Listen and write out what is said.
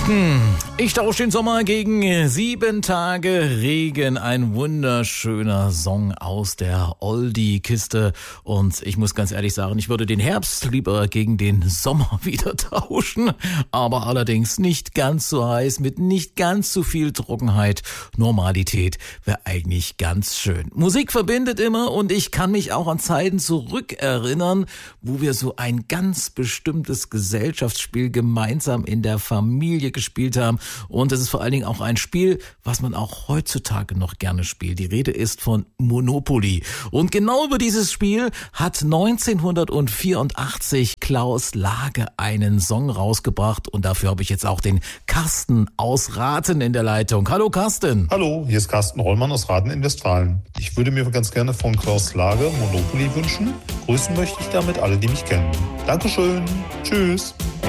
Ich tausche den Sommer gegen 7 Tage Regen. Ein wunderschöner Song aus der Oldie-Kiste. Und ich muss ganz ehrlich sagen, ich würde den Herbst lieber gegen den Sommer wieder tauschen. Aber allerdings nicht ganz so heiß, mit nicht ganz so viel Trockenheit. Normalität wäre eigentlich ganz schön. Musik verbindet immer und ich kann mich auch an Zeiten zurückerinnern, wo wir so ein ganz bestimmtes Gesellschaftsspiel gemeinsam in der Familie gespielt haben. Und es ist vor allen Dingen auch ein Spiel, was man auch heutzutage noch gerne spielt. Die Rede ist von Monopoly. Und genau über dieses Spiel hat 1984 Klaus Lage einen Song rausgebracht. Und dafür habe ich jetzt auch den Carsten aus Rathen in der Leitung. Hallo Carsten. Hallo, hier ist Carsten Rollmann aus Rathen in Westfalen. Ich würde mir ganz gerne von Klaus Lage Monopoly wünschen. Grüßen möchte ich damit alle, die mich kennen. Dankeschön. Tschüss.